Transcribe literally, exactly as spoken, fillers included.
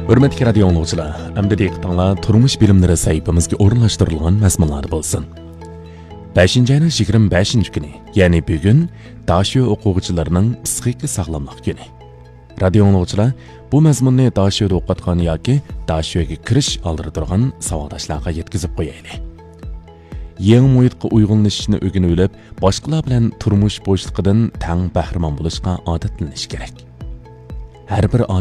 Hürmetli radio anlıqçılar, əmdə diqqətinizə turmuş bilimləri səhifəmizə o'rinlashtirilgan mazmunlar bo'lsin. beshinchi ayning yigirma beshinchi kuni, ya'ni bugun Dasho o'quvchilarining psixik sog'lomlik kuni. Radio anlıqçılar, bu mazmunni Dashoda o'qiyotgan yoki Dashoga kirish oldida turgan savodashlarga yetkazib qo'yaylik. Yangi muhitga uyg'unlashishni o'rganib olib, boshqalar bilan turmush bo'shligidan tang bahramon bo'lishga odatlanish kerak. Har bir